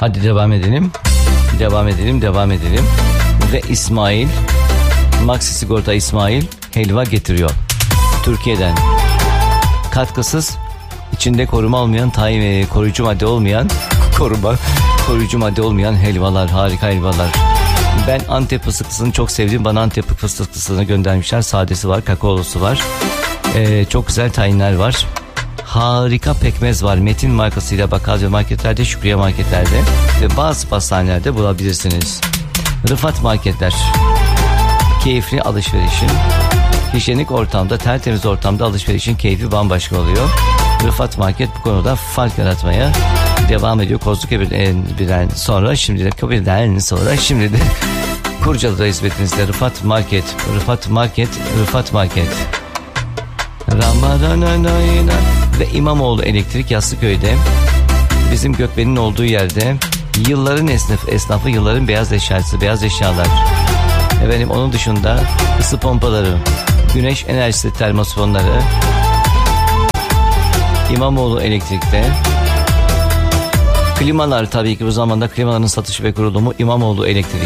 Hadi devam edelim. Devam edelim. Ve İsmail, Maxi Sigorta İsmail helva getiriyor. Türkiye'den. Katkısız, içinde koruma olmayan, koruyucu madde olmayan, koruyucu madde olmayan helvalar, harika helvalar. Ben Antep fıstıklısını çok sevdim. Bana Antep fıstıklısını göndermişler. Sadesi var, kakaolusu var. Çok güzel tayinler var. Harika pekmez var. Metin markasıyla bakkal ve marketlerde, Şükriye marketlerde ve bazı pastanelerde bulabilirsiniz. Rıfat marketler. Keyifli alışverişin, hijyenik ortamda, tertemiz ortamda alışverişin keyfi bambaşka oluyor. Rıfat market bu konuda fark yaratmaya devam ediyor. Kozlukebir'den sonra, şimdi de Kurcalı'da hizmetinizde Rıfat market. Ve İmamoğlu Elektrik Yaslıköy'de, bizim Gökben'in olduğu yerde, yılların esnafı, yılların beyaz eşyalar. Efendim, onun dışında ısı pompaları, güneş enerjisi termosfonları, İmamoğlu Elektrik'te. Klimalar, tabii ki bu zamanda klimaların satışı ve kurulumu İmamoğlu Elektrik.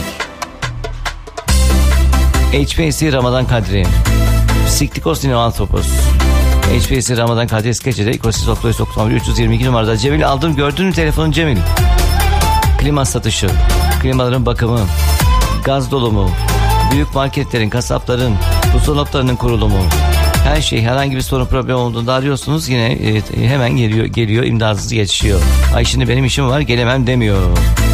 HPC Ramazan Kadri, Siktikos Antropos. HPC Ramazan Kadri Skeçe'de İkosis Oktayos Oktayos 322 numarada. Cemil, aldım, gördün mü telefonu Cemil? Klima satışı, klimaların bakımı, gaz dolumu, büyük marketlerin, kasapların, buzdolaplarının kurulumu, her şey, herhangi bir sorun, problem olduğunda arıyorsunuz, yine hemen geliyor, imdadınız yetişiyor. Ay şimdi benim işim var, gelemem demiyor.